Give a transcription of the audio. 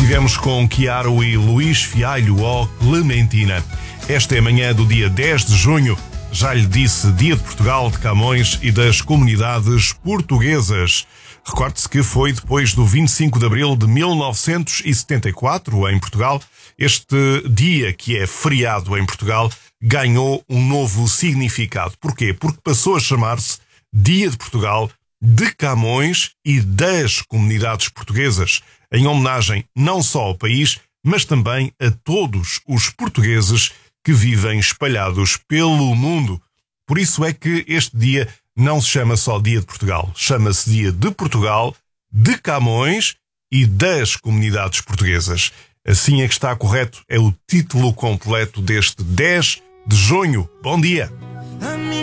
Tivemos com Chiaro e Luís Fialho, ó Clementina. Esta é a manhã do dia 10 de junho. Já lhe disse, Dia de Portugal, de Camões e das comunidades portuguesas. Recorde-se que foi depois do 25 de abril de 1974, em Portugal. Este dia, que é feriado em Portugal, ganhou um novo significado. Porquê? Porque passou a chamar-se Dia de Portugal, de Camões e das comunidades portuguesas, em homenagem não só ao país, mas também a todos os portugueses que vivem espalhados pelo mundo. Por isso é que este dia não se chama só Dia de Portugal, chama-se Dia de Portugal, de Camões e das comunidades portuguesas. Assim é que está correto, é o título completo deste 10 de junho. Bom dia!